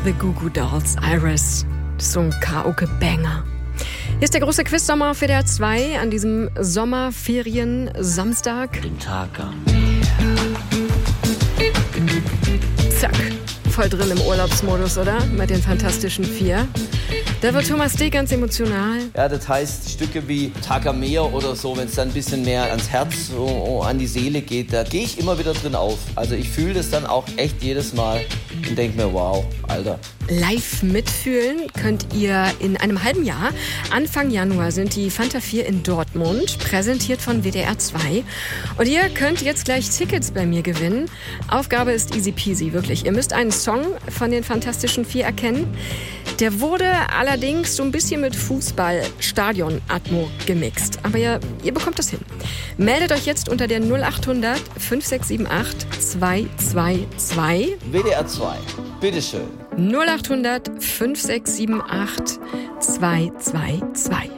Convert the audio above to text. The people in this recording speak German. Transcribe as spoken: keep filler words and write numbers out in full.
The Goo Goo Dolls, Iris. Das ist so ein Karaoke-Banger. Hier ist der große Quiz-Sommer auf W D R zwei an diesem Sommerferien-Samstag. Den Tag am Zack, voll drin im Urlaubsmodus, oder? Mit den Fantastischen Vier. Da wird Thomas D. ganz emotional. Ja, das heißt, Stücke wie Tag am Meer oder so, wenn es dann ein bisschen mehr ans Herz, so, an die Seele geht, da gehe ich immer wieder drin auf. Also ich fühle das dann auch echt jedes Mal und denke mir, wow, Alter. Live mitfühlen könnt ihr in einem halben Jahr. Anfang Januar sind die Fanta vier in Dortmund, präsentiert von W D R zwei. Und ihr könnt jetzt gleich Tickets bei mir gewinnen. Aufgabe ist easy peasy, wirklich. Ihr müsst einen Song von den Fantastischen Vier erkennen. Der wurde allerdings so ein bisschen mit Fußball-Stadion-Atmo gemixt. Aber ihr, ihr bekommt das hin. Meldet euch jetzt unter der null acht hundert fünf sechs sieben acht zwei zwei zwei. W D R zwei, bitteschön. null acht hundert fünf sechs sieben acht zwei zwei zwei.